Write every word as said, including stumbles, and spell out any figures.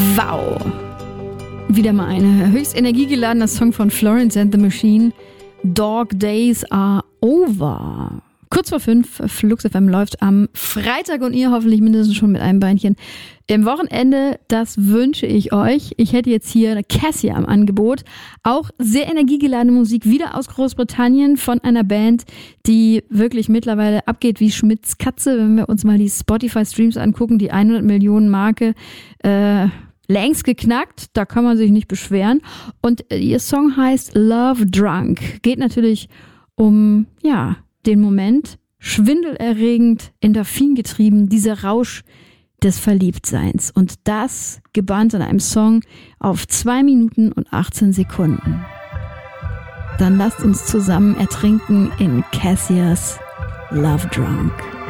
Wow. Wieder mal ein höchst energiegeladener Song von Florence and the Machine. Dog Days Are Over. Kurz vor fünf, Flux F M läuft am Freitag und ihr hoffentlich mindestens schon mit einem Beinchen im Wochenende. Das wünsche ich euch. Ich hätte jetzt hier eine Cassia am Angebot. Auch sehr energiegeladene Musik, wieder aus Großbritannien von einer Band, die wirklich mittlerweile abgeht wie Schmitz Katze. Wenn wir uns mal die Spotify-Streams angucken, die hundert Millionen Marke, äh, längst geknackt, da kann man sich nicht beschweren. Und ihr Song heißt Love Drunk. Geht natürlich um, ja, den Moment, schwindelerregend, Endorphin getrieben, dieser Rausch des Verliebtseins. Und das gebannt in einem Song auf zwei Minuten und achtzehn Sekunden. Dann lasst uns zusammen ertrinken in Cassias Love Drunk.